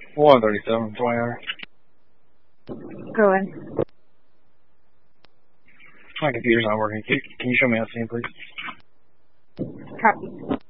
137, 20. Go in. My computer's not working. Can you show me that scene, please? Copy.